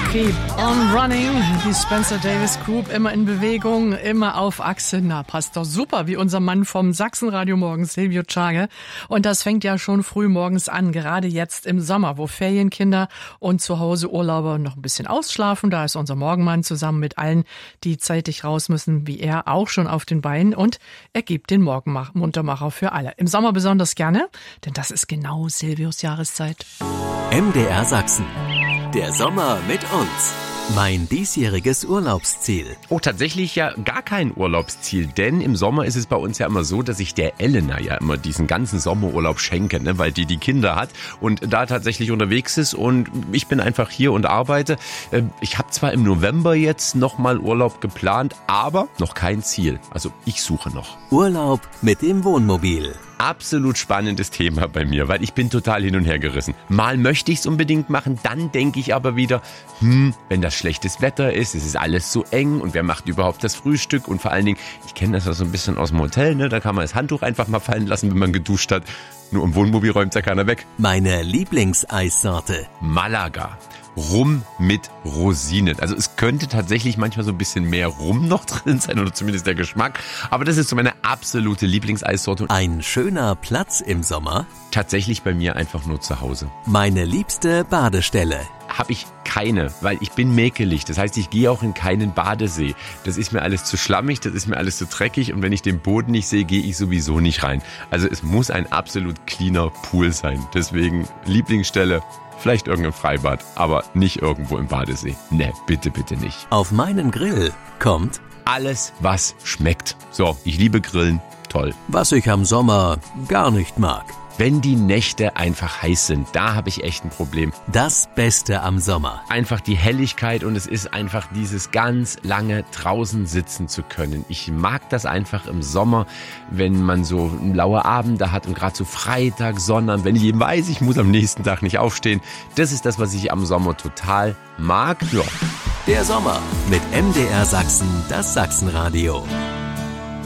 Keep on running. Die Spencer Davis Group, immer in Bewegung, immer auf Achse. Na, passt doch super, wie unser Mann vom Sachsenradio morgens, Silvio Czage. Und das fängt ja schon früh morgens an, gerade jetzt im Sommer, wo Ferienkinder und zu Hause Urlauber noch ein bisschen ausschlafen. Da ist unser Morgenmann zusammen mit allen, die zeitig raus müssen, wie er, auch schon auf den Beinen. Und er gibt den Morgenmuntermacher für alle. Im Sommer besonders gerne, denn das ist genau Silvios Jahreszeit. MDR Sachsen. Der Sommer mit uns. Mein diesjähriges Urlaubsziel. Oh, tatsächlich ja gar kein Urlaubsziel, denn im Sommer ist es bei uns ja immer so, dass ich der Elena ja immer diesen ganzen Sommerurlaub schenke, ne, weil die Kinder hat und da tatsächlich unterwegs ist und ich bin einfach hier und arbeite. Ich habe zwar im November jetzt nochmal Urlaub geplant, aber noch kein Ziel. Also ich suche noch. Urlaub mit dem Wohnmobil. Absolut spannendes Thema bei mir, weil ich bin total hin und her gerissen. Mal möchte ich es unbedingt machen, dann denke ich aber wieder, wenn das schlechtes Wetter ist, es ist alles so eng und wer macht überhaupt das Frühstück und vor allen Dingen, ich kenne das ja so ein bisschen aus dem Hotel, ne? Da kann man das Handtuch einfach mal fallen lassen, wenn man geduscht hat. Nur im Wohnmobil räumt ja keiner weg. Meine Lieblingseissorte. Malaga. Rum mit Rosinen. Also es könnte tatsächlich manchmal so ein bisschen mehr Rum noch drin sein oder zumindest der Geschmack. Aber das ist so meine absolute Lieblingseissorte. Ein schöner Platz im Sommer. Tatsächlich bei mir einfach nur zu Hause. Meine liebste Badestelle. Habe ich keine, weil ich bin mäkelig. Das heißt, ich gehe auch in keinen Badesee. Das ist mir alles zu schlammig, das ist mir alles zu dreckig und wenn ich den Boden nicht sehe, gehe ich sowieso nicht rein. Also es muss ein absolut cleaner Pool sein. Deswegen Lieblingsstelle, vielleicht irgendein Freibad, aber nicht irgendwo im Badesee. Ne, bitte, bitte nicht. Auf meinen Grill kommt alles, was schmeckt. So, ich liebe Grillen, toll. was ich am Sommer gar nicht mag. Wenn die Nächte einfach heiß sind, da habe ich echt ein Problem. Das Beste am Sommer. Einfach die Helligkeit und es ist einfach dieses ganz lange draußen sitzen zu können. Ich mag das einfach im Sommer, wenn man so laue Abende hat und gerade so Freitag, Sonntag, wenn ich eben weiß, ich muss am nächsten Tag nicht aufstehen. Das ist das, was ich am Sommer total mag. Ja. Der Sommer mit MDR Sachsen, das Sachsenradio.